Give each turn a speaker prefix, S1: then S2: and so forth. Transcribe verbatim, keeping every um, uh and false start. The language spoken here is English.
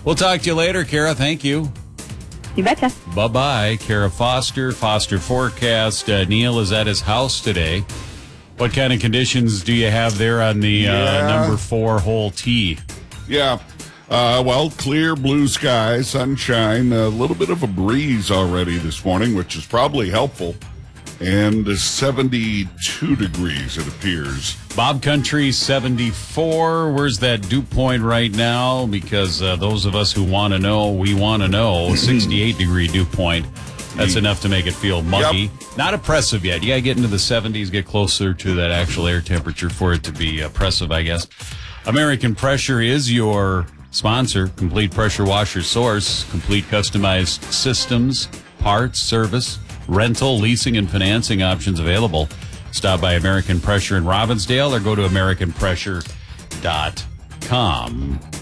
S1: We'll talk to you later, Kara. Thank you.
S2: You betcha.
S1: Bye-bye. Kara Foster, Foster Forecast. Uh, Neil is at his house today. What kind of conditions do you have there on the
S3: Yeah.
S1: uh, number four hole tee?
S3: Yeah. Uh, well, clear blue sky, sunshine, a little bit of a breeze already this morning, which is probably helpful. And seventy-two degrees, it appears.
S1: Bob Country, seventy-four. Where's that dew point right now? Because uh, those of us who want to know, we want to know. sixty-eight degree dew point. That's enough to make it feel muggy.
S3: Yep.
S1: Not oppressive yet. You got to get into the seventies, get closer to that actual air temperature for it to be oppressive, I guess. American Pressure is your sponsor. Complete pressure washer source. Complete customized systems, parts, service, rental, leasing, and financing options available. Stop by American Pressure in Robbinsdale or go to american pressure dot com.